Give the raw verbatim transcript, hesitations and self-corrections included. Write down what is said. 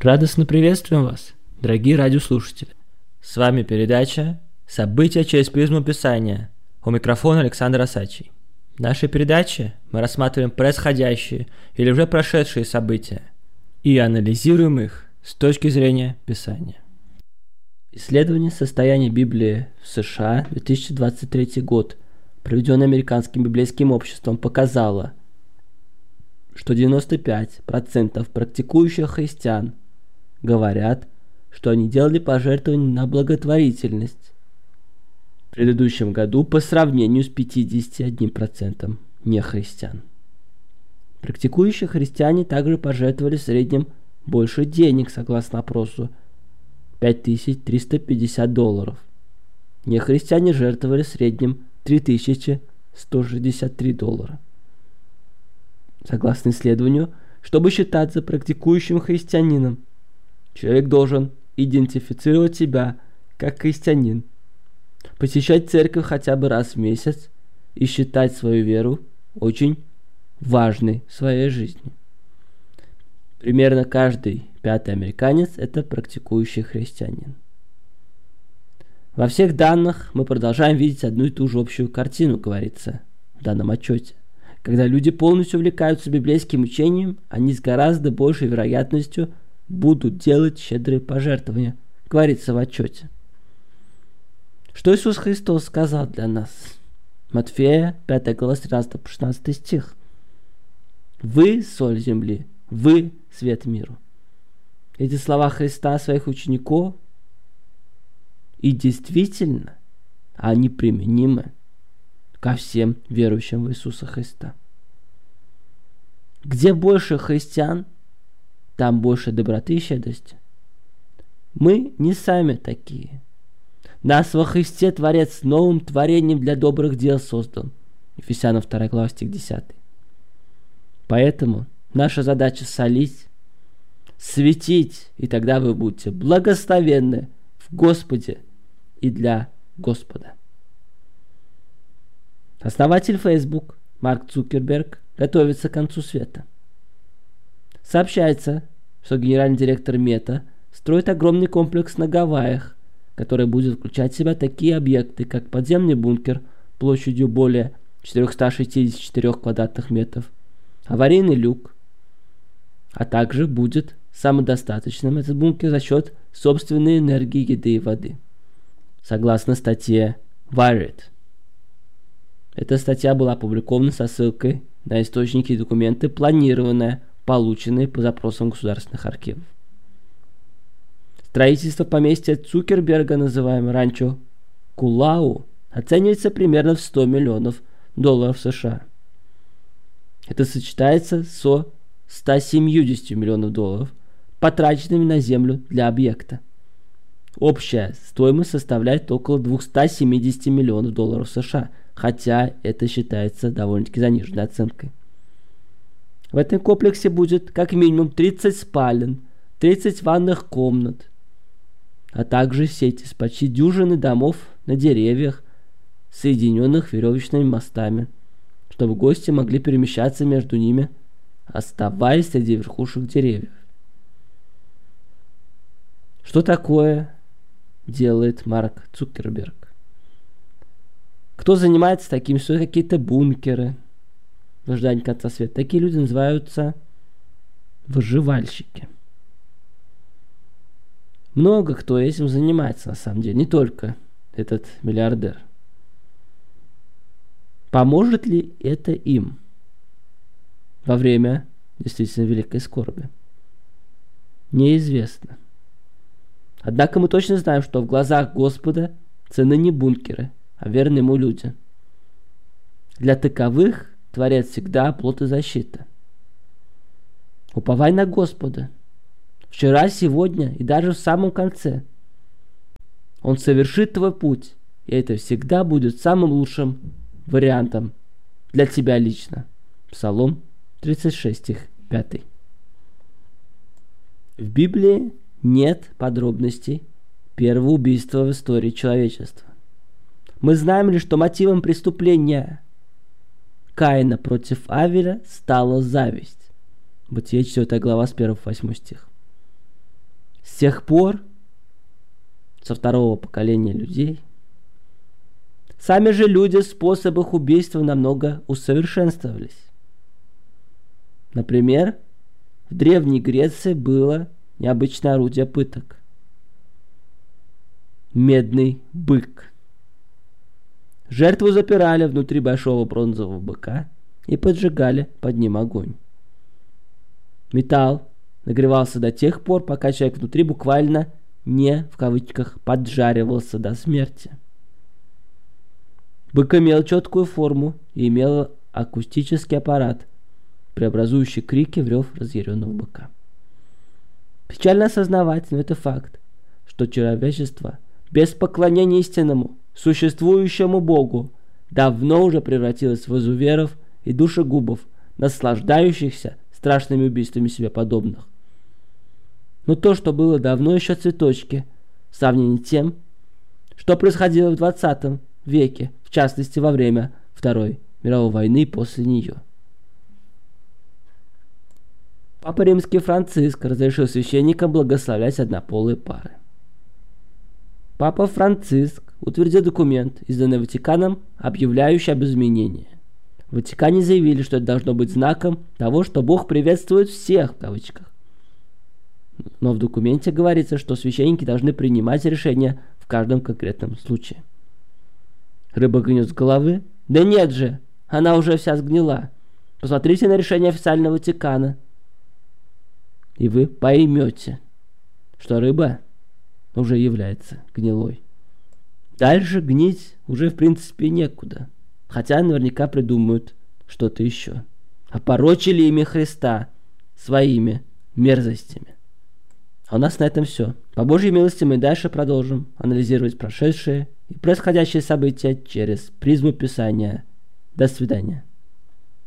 Радостно приветствуем вас, дорогие радиослушатели. С вами передача «События через призму Писания». У микрофона Александр Осадчий. В нашей передаче мы рассматриваем происходящие или уже прошедшие события и анализируем их с точки зрения Писания. Исследование состояния Библии в США две тысячи двадцать третий год, проведенное Американским библейским обществом, показало, что девяносто пять процентов практикующих христиан говорят, что они делали пожертвования на благотворительность в предыдущем году по сравнению с пятьдесят один процентом нехристиан. Практикующие христиане также пожертвовали в среднем больше денег, согласно опросу, пять тысяч триста пятьдесят долларов. Нехристиане жертвовали в среднем три тысячи сто шестьдесят три доллара. Согласно исследованию, чтобы считаться практикующим христианином, человек должен идентифицировать себя как христианин, посещать церковь хотя бы раз в месяц и считать свою веру очень важной в своей жизни. Примерно каждый пятый американец – это практикующий христианин. Во всех данных мы продолжаем видеть одну и ту же общую картину, говорится в данном отчете. Когда люди полностью увлекаются библейским учением, они с гораздо большей вероятностью будут делать щедрые пожертвования, говорится в отчете. Что Иисус Христос сказал для нас? Матфея, пятая глава, тринадцатый по шестнадцатый стих. «Вы соль земли, вы свет миру». Эти слова Христа своих учеников, и действительно, они применимы ко всем верующим в Иисуса Христа. Где больше христиан, там больше доброты и щедрости. Мы не сами такие. Нас во Христе Творец новым творением для добрых дел создан. Ефесянам вторая глава, стих десятый. Поэтому наша задача солить, светить, и тогда вы будете благословенны в Господе и для Господа. Основатель Facebook Марк Цукерберг готовится к концу света. Сообщается, что генеральный директор Мета строит огромный комплекс на Гавайях, который будет включать в себя такие объекты, как подземный бункер площадью более четыреста шестьдесят четыре квадратных метров, аварийный люк, а также будет самодостаточным этот бункер за счет собственной энергии, еды и воды. Согласно статье Wired. Эта статья была опубликована со ссылкой на источники и документы, планированные, полученные по запросам государственных архивов. Строительство поместья Цукерберга, называемое ранчо Кулау, оценивается примерно в сто миллионов долларов США. Это сочетается со ста семьюдесятью миллионов долларов, потраченными на землю для объекта. Общая стоимость составляет около двухсот семидесяти миллионов долларов США, хотя это считается довольно-таки заниженной оценкой. В этом комплексе будет как минимум тридцать спален, тридцать ванных комнат, а также сеть из почти дюжины домов на деревьях, соединенных веревочными мостами, чтобы гости могли перемещаться между ними, оставаясь среди верхушек деревьев. Что такое делает Марк Цукерберг? Кто занимается таким, что какие-то бункеры в ожидании конца света? Такие люди называются выживальщики. Много кто этим занимается, на самом деле, не только этот миллиардер. Поможет ли это им во время действительно великой скорби? Неизвестно. Однако мы точно знаем, что в глазах Господа ценны не бункеры, а верные ему люди. Для таковых Творец всегда оплот и защита. Уповай на Господа. Вчера, сегодня и даже в самом конце. Он совершит твой путь, и это всегда будет самым лучшим вариантом для тебя лично. Псалом тридцать шесть, стих пятый. В Библии нет подробностей первого убийства в истории человечества. Мы знаем лишь, что мотивом преступления Каина против Авеля стала зависть. Бытие четвёртая глава с первого по восьмой стих. С тех пор, со второго поколения людей, сами же люди в способах убийства намного усовершенствовались. Например, в Древней Греции было необычное орудие пыток – медный бык. Жертву запирали внутри большого бронзового быка и поджигали под ним огонь. Металл нагревался до тех пор, пока человек внутри буквально не, в кавычках, поджаривался до смерти. Бык имел четкую форму и имел акустический аппарат, преобразующий крики в рев разъяренного быка. Печально осознавать, но это факт, что человечество без поклонения истинному, существующему Богу давно уже превратилось в изуверов и душегубов, наслаждающихся страшными убийствами себе подобных. Но то, что было давно, еще цветочки, в сравнении с тем, что происходило в двадцатом веке, в частности во время Второй мировой войны и после нее. Папа Римский Франциск разрешил священникам благословлять однополые пары. Папа Франциск утвердил документ, изданный Ватиканом, объявляющий об изменении. В Ватикане заявили, что это должно быть знаком того, что Бог приветствует всех, в кавычках. Но в документе говорится, что священники должны принимать решения в каждом конкретном случае. Рыба гниет с головы? Да нет же, она уже вся сгнила. Посмотрите на решение официального Ватикана, и вы поймете, что рыба уже является гнилой. Дальше гнить уже в принципе некуда. Хотя наверняка придумают что-то еще. Опорочили имя Христа своими мерзостями. А у нас на этом все. По Божьей милости мы дальше продолжим анализировать прошедшие и происходящие события через призму Писания. До свидания.